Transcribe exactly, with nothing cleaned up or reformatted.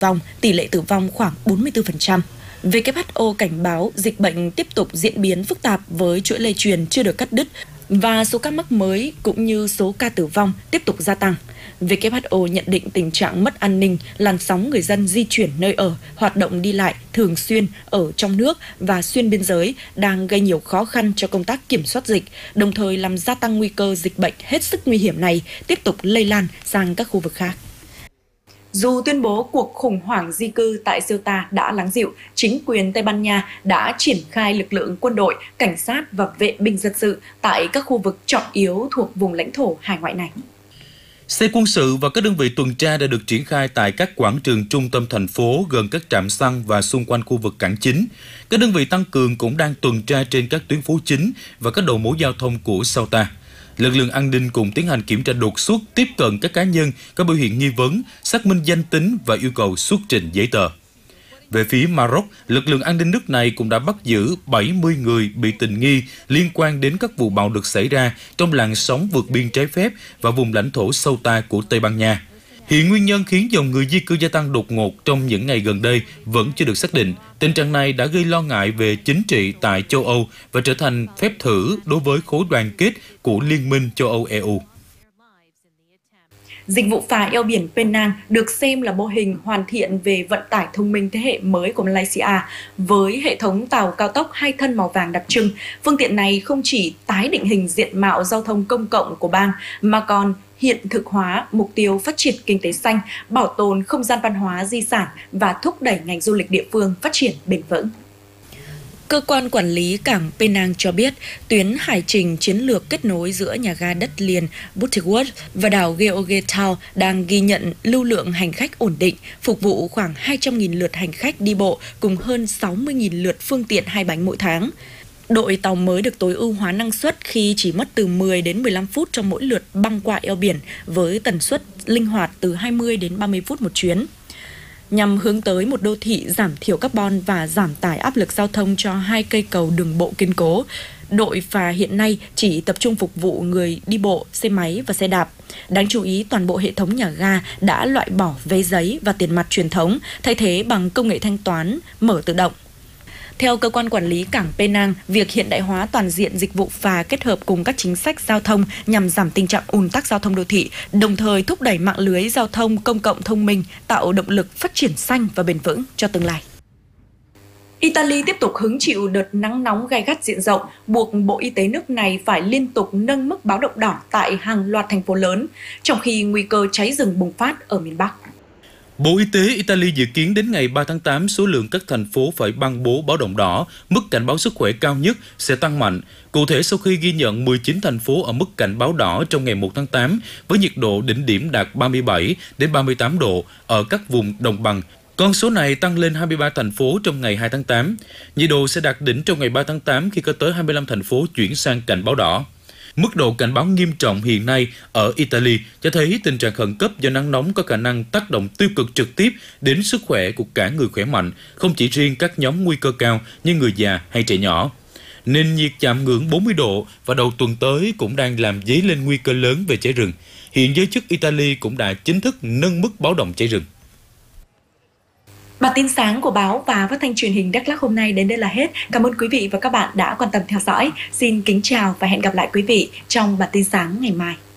vong, tỷ lệ tử vong khoảng bốn mươi tư phần trăm. vê kép hát o cảnh báo dịch bệnh tiếp tục diễn biến phức tạp với chuỗi lây truyền chưa được cắt đứt và số ca mắc mới cũng như số ca tử vong tiếp tục gia tăng. vê kép hát o nhận định tình trạng mất an ninh, làn sóng người dân di chuyển nơi ở, hoạt động đi lại thường xuyên ở trong nước và xuyên biên giới đang gây nhiều khó khăn cho công tác kiểm soát dịch, đồng thời làm gia tăng nguy cơ dịch bệnh hết sức nguy hiểm này tiếp tục lây lan sang các khu vực khác. Dù tuyên bố cuộc khủng hoảng di cư tại Ceuta đã lắng dịu, chính quyền Tây Ban Nha đã triển khai lực lượng quân đội, cảnh sát và vệ binh dân sự tại các khu vực trọng yếu thuộc vùng lãnh thổ hải ngoại này. Xe quân sự và các đơn vị tuần tra đã được triển khai tại các quảng trường trung tâm thành phố gần các trạm xăng và xung quanh khu vực cảng chính. Các đơn vị tăng cường cũng đang tuần tra trên các tuyến phố chính và các đầu mối giao thông của Ceuta. Lực lượng an ninh cũng tiến hành kiểm tra đột xuất, tiếp cận các cá nhân có biểu hiện nghi vấn, xác minh danh tính và yêu cầu xuất trình giấy tờ. Về phía Maroc, lực lượng an ninh nước này cũng đã bắt giữ bảy mươi người bị tình nghi liên quan đến các vụ bạo lực xảy ra trong làn sóng vượt biên trái phép và vùng lãnh thổ Ceuta của Tây Ban Nha. Hiện nguyên nhân khiến dòng người di cư gia tăng đột ngột trong những ngày gần đây vẫn chưa được xác định. Tình trạng này đã gây lo ngại về chính trị tại châu Âu và trở thành phép thử đối với khối đoàn kết của Liên minh châu Âu e u. Dịch vụ phà eo biển Penang được xem là mô hình hoàn thiện về vận tải thông minh thế hệ mới của Malaysia với hệ thống tàu cao tốc hai thân màu vàng đặc trưng. Phương tiện này không chỉ tái định hình diện mạo giao thông công cộng của bang mà còn hiện thực hóa mục tiêu phát triển kinh tế xanh, bảo tồn không gian văn hóa di sản và thúc đẩy ngành du lịch địa phương phát triển bền vững. Cơ quan quản lý cảng Penang cho biết tuyến hải trình chiến lược kết nối giữa nhà ga đất liền Butterworth và đảo George Town đang ghi nhận lưu lượng hành khách ổn định, phục vụ khoảng hai trăm nghìn lượt hành khách đi bộ cùng hơn sáu mươi nghìn lượt phương tiện hai bánh mỗi tháng. Đội tàu mới được tối ưu hóa năng suất khi chỉ mất từ mười đến mười lăm phút cho mỗi lượt băng qua eo biển với tần suất linh hoạt từ hai mươi đến ba mươi phút một chuyến. Nhằm hướng tới một đô thị giảm thiểu carbon và giảm tải áp lực giao thông cho hai cây cầu đường bộ kiên cố, đội phà hiện nay chỉ tập trung phục vụ người đi bộ, xe máy và xe đạp. Đáng chú ý, toàn bộ hệ thống nhà ga đã loại bỏ vé giấy và tiền mặt truyền thống, thay thế bằng công nghệ thanh toán mở tự động. Theo cơ quan quản lý cảng Penang, việc hiện đại hóa toàn diện dịch vụ phà kết hợp cùng các chính sách giao thông nhằm giảm tình trạng ùn tắc giao thông đô thị, đồng thời thúc đẩy mạng lưới giao thông công cộng thông minh, tạo động lực phát triển xanh và bền vững cho tương lai. Italy tiếp tục hứng chịu đợt nắng nóng gay gắt diện rộng, buộc Bộ Y tế nước này phải liên tục nâng mức báo động đỏ tại hàng loạt thành phố lớn, trong khi nguy cơ cháy rừng bùng phát ở miền Bắc. Bộ Y tế Italy dự kiến đến ngày ba tháng tám, số lượng các thành phố phải ban bố báo động đỏ, mức cảnh báo sức khỏe cao nhất sẽ tăng mạnh. Cụ thể, sau khi ghi nhận mười chín thành phố ở mức cảnh báo đỏ trong ngày một tháng tám, với nhiệt độ đỉnh điểm đạt ba mươi bảy đến ba mươi tám độ ở các vùng đồng bằng, con số này tăng lên hai mươi ba thành phố trong ngày hai tháng tám. Nhiệt độ sẽ đạt đỉnh trong ngày ba tháng tám khi có tới hai mươi lăm thành phố chuyển sang cảnh báo đỏ. Mức độ cảnh báo nghiêm trọng hiện nay ở Italy cho thấy tình trạng khẩn cấp do nắng nóng có khả năng tác động tiêu cực trực tiếp đến sức khỏe của cả người khỏe mạnh, không chỉ riêng các nhóm nguy cơ cao như người già hay trẻ nhỏ. Nền nhiệt chạm ngưỡng bốn mươi độ và đầu tuần tới cũng đang làm dấy lên nguy cơ lớn về cháy rừng. Hiện giới chức Italy cũng đã chính thức nâng mức báo động cháy rừng. Bản tin sáng của báo và phát thanh truyền hình Đắk Lắk hôm nay đến đây là hết. Cảm ơn quý vị và các bạn đã quan tâm theo dõi. Xin kính chào và hẹn gặp lại quý vị trong bản tin sáng ngày mai.